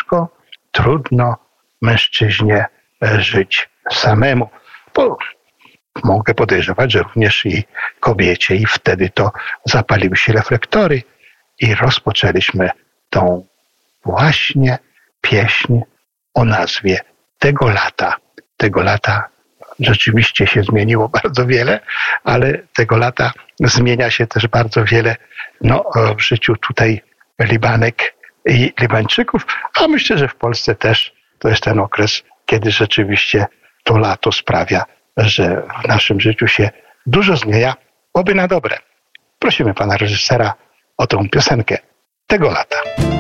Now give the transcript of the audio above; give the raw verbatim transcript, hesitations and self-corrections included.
ciężko, trudno mężczyźnie żyć samemu. Bo mogę podejrzewać, że również i kobiecie, i wtedy to zapaliły się reflektory i rozpoczęliśmy tą właśnie pieśń o nazwie Tego lata. Tego lata rzeczywiście się zmieniło bardzo wiele, ale tego lata zmienia się też bardzo wiele no, w życiu tutaj Libanek i Libańczyków, a myślę, że w Polsce też to jest ten okres, kiedy rzeczywiście to lato sprawia, że w naszym życiu się dużo zmienia, oby na dobre. Prosimy pana reżysera o tą piosenkę Tego lata.